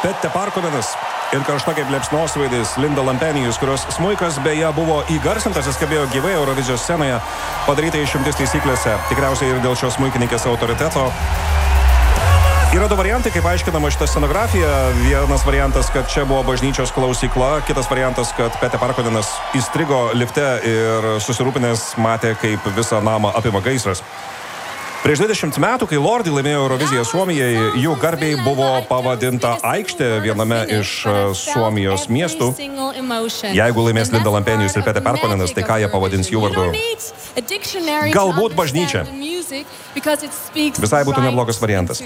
Pette Parkonenas ir karšta kaip liepsnosvaidis Linda Lampenijus, kurios smuikas beje buvo įgarsintas, jis skambėjo gyvai Eurovizijos scenoje, padaryta išimtis taisyklėse, tikriausiai ir dėl šios smuikininkės autoriteto. Yra du variantai, kaip aiškinama šitą scenografiją. Vienas variantas, kad čia buvo bažnyčios klausykla, kitas variantas, kad Pette Parkonenas įstrigo lifte ir susirūpinęs matė, kaip visą namą apima gaisras. Prieš 20 metų, kai Lordi laimėjo Euroviziją Suomijai, jų garbiai buvo pavadinta aikštė viename iš Suomijos miestų. Jeigu laimės Linda Lampenijus ir Pette Parkonenas, tai ką jie pavadins jų vardu? Galbūt bažnyčia. Visai būtų neblogas variantas.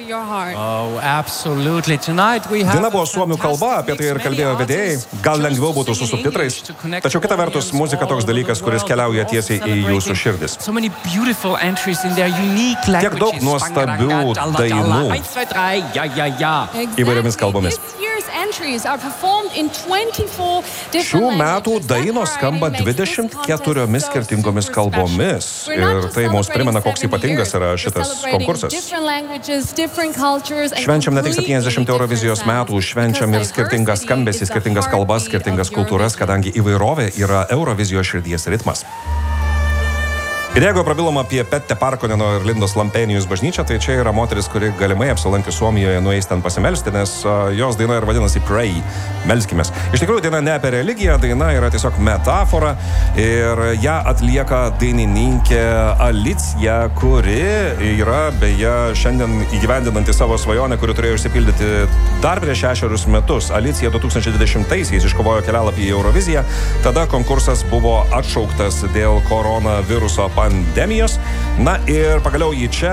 Daina buvo suomių kalba, apie tai ir kalbėjo vedėjai. Gal lengviau būtų su subtitrais. Tačiau kita vertus, muzika toks dalykas, kuris keliauja tiesiai į jūsų širdis. Tiek daug nuostabių dainų įvairiomis kalbomis. Šių metų dainos skamba 24 skirtingomis kalbomis ir tai mums primena, koks ypatingas yra šitas konkursas. Švenčiam ne tik 70 Eurovizijos metų, švenčiam ir skirtingas skambesį, skirtingas kalbas, skirtingas kultūras, kadangi įvairovė yra Eurovizijos širdies ritmas. Ir jeigu prabilom apie Pette Parkoneno ir Lindos Lampenijus bažnyčią, tai čia yra moteris, kuri galimai apsilankė Suomijoje, nueis ten pasimelsti, nes jos daina ir vadinasi Pray, melskimės. Iš tikrųjų, daina ne apie religiją, daina yra tiesiog metafora ir ją atlieka dainininkė Alicija, kuri yra beje šiandien įgyvendinanti savo svajonę, kuri turėjo išsipildyti dar prieš 6 metus. Alicija 2020-aisiais iškovojo kelialapį į Euroviziją, tada konkursas buvo atšauktas dėl koronaviruso pandemijos. Na ir pagaliau jį čia